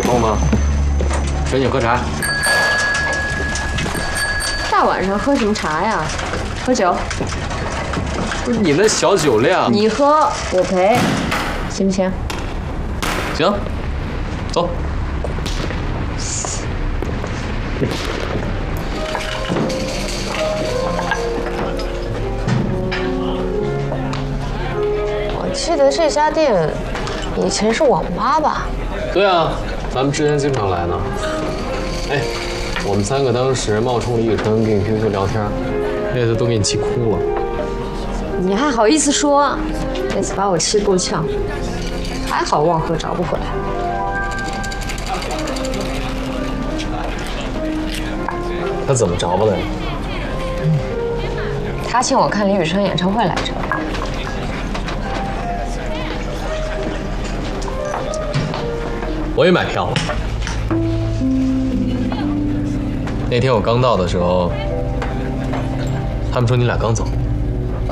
空吗？请你喝茶。 大晚上喝什么茶呀？喝酒。 不是你那小酒量。 你喝我赔，行不行？ 行，走。 我记得这家店以前是网吧吧？ 对啊，咱们之前经常来呢。哎，我们3个当时冒充李宇春跟你 QQ 聊天，那次都给你气哭了。 你还好意思说？那次把我气够呛，还好望河找不回来。 他怎么着吧的？ 他请我看李宇春演唱会来着。 我也买票了。那天我刚到的时候，他们说你俩刚走。